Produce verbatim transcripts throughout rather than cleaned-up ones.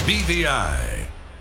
B V I.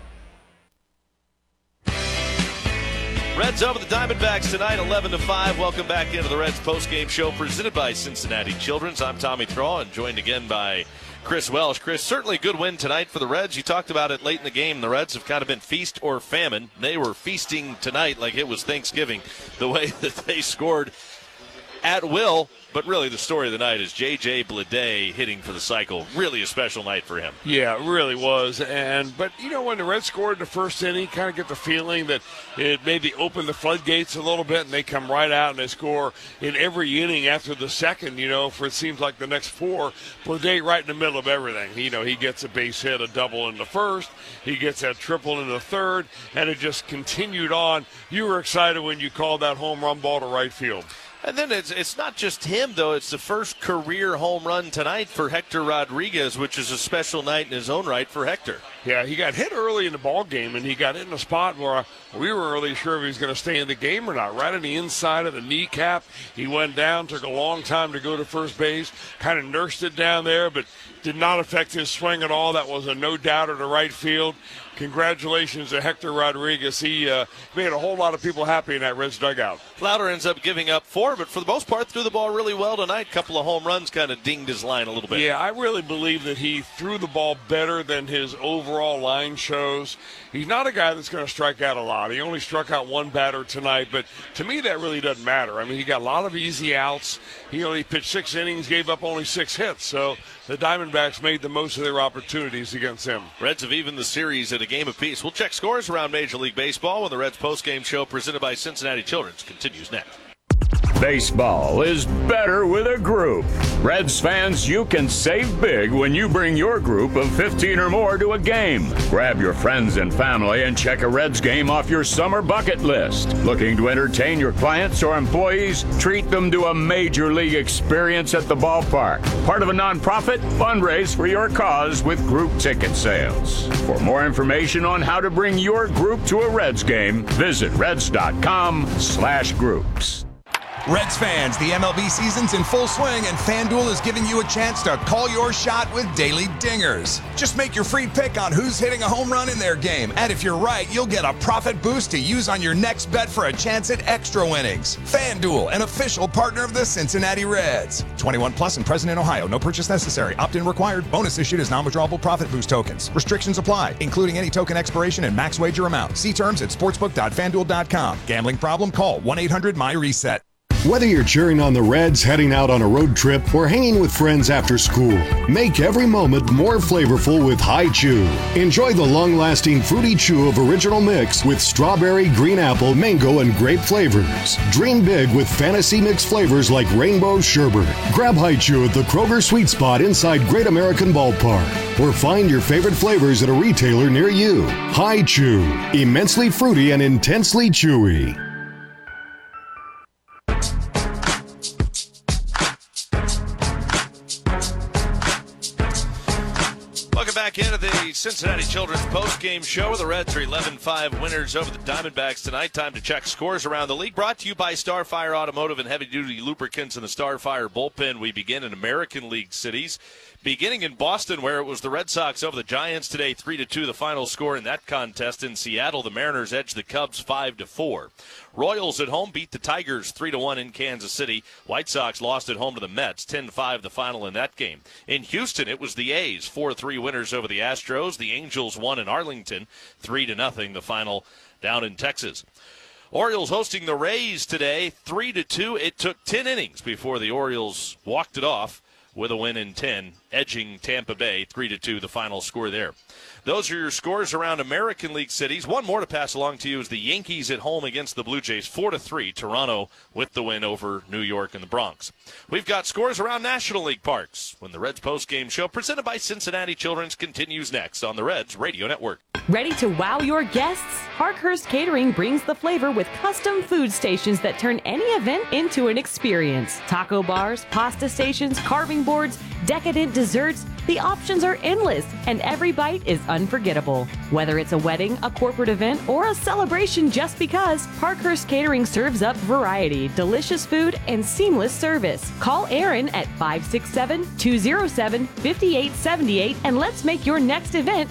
Reds over the Diamondbacks tonight, eleven to five. Welcome back into the Reds postgame show presented by Cincinnati Children's. I'm Tommy Thrall and joined again by Chris Welsh. Chris, certainly a good win tonight for the Reds. You talked about it late in the game. The Reds have kind of been feast or famine. They were feasting tonight like it was Thanksgiving, the way that they scored at will. But really the story of the night is J J Bleday hitting for the cycle. Really a special night for him. Yeah, it really was. And But, you know, when the Reds scored in the first inning, kind of get the feeling that it maybe opened the floodgates a little bit, and they come right out and they score in every inning after the second, you know, for it seems like the next four. Bleday right in the middle of everything. You know, he gets a base hit, a double in the first. He gets that triple in the third, and it just continued on. You were excited when you called that home run ball to right field. And then it's it's not just him, though. It's the first career home run tonight for Hector Rodriguez, which is a special night in his own right for Hector. Yeah, he got hit early in the ball game, and he got hit in a spot where we weren't really sure if he was going to stay in the game or not. Right on the inside of the kneecap, he went down, took a long time to go to first base, kind of nursed it down there, but did not affect his swing at all. That was a no-doubter to right field. Congratulations to Hector Rodriguez. He uh, made a whole lot of people happy in that Reds dugout. Lauder ends up giving up four, but for the most part threw the ball really well tonight. Couple of home runs kind of dinged his line a little bit. Yeah, I really believe that he threw the ball better than his overall line shows. He's not a guy that's going to strike out a lot. He only struck out one batter tonight, but to me that really doesn't matter. I mean, he got a lot of easy outs. He only pitched six innings, gave up only six hits, so the Diamondbacks made the most of their opportunities against him. Reds have evened the series at a game apiece. We'll check scores around Major League Baseball when the Reds postgame show presented by Cincinnati Children's continues next. Baseball is better with a group. Reds fans, you can save big when you bring your group of fifteen or more to a game. Grab your friends and family and check a Reds game off your summer bucket list. Looking to entertain your clients or employees? Treat them to a major league experience at the ballpark. Part of a nonprofit? Fundraise for your cause with group ticket sales. For more information on how to bring your group to a Reds game, visit reds.com slash groups. Reds fans, the M L B season's in full swing, and FanDuel is giving you a chance to call your shot with daily dingers. Just make your free pick on who's hitting a home run in their game, and if you're right, you'll get a profit boost to use on your next bet for a chance at extra winnings. FanDuel, an official partner of the Cincinnati Reds. twenty-one plus and present in Ohio. No purchase necessary. Opt-in required. Bonus issued as non-withdrawable profit boost tokens. Restrictions apply, including any token expiration and max wager amount. See terms at sportsbook dot fan duel dot com. Gambling problem? Call one eight hundred my reset. Whether you're cheering on the Reds, heading out on a road trip, or hanging with friends after school, make every moment more flavorful with Hi-Chew. Enjoy the long-lasting fruity chew of original mix with strawberry, green apple, mango, and grape flavors. Dream big with fantasy mix flavors like rainbow sherbet. Grab Hi-Chew at the Kroger Sweet Spot inside Great American Ballpark, or find your favorite flavors at a retailer near you. Hi-Chew, immensely fruity and intensely chewy. Back into the Cincinnati Children's post-game show. The Reds are eleven five winners over the Diamondbacks tonight. Time to check scores around the league. Brought to you by Starfire Automotive and Heavy-Duty Lubricants and the Starfire Bullpen. We begin in American League cities. Beginning in Boston, where it was the Red Sox over the Giants today, three to two, the final score in that contest. In Seattle, the Mariners edged the Cubs five to four. Royals at home beat the Tigers three to one in Kansas City. White Sox lost at home to the Mets, ten to five the final in that game. In Houston, it was the A's, four three winners over the Astros. The Angels won in Arlington, three to nothing the final down in Texas. Orioles hosting the Rays today, three to two. It took ten innings before the Orioles walked it off with a win in ten, edging Tampa Bay three to two, the final score there. Those are your scores around American League cities. One more to pass along to you is the Yankees at home against the Blue Jays, four to three. Toronto with the win over New York and the Bronx. We've got scores around National League parks when the Reds postgame show presented by Cincinnati Children's continues next on the Reds Radio Network. Ready to wow your guests? Parkhurst Catering brings the flavor with custom food stations that turn any event into an experience. Taco bars, pasta stations, carving boards, decadent desserts. The options are endless, and every bite is unforgettable. Whether it's a wedding, a corporate event, or a celebration just because, Parkhurst Catering serves up variety, delicious food, and seamless service. Call Aaron at five six seven, two zero seven, five eight seven eight and let's make your next event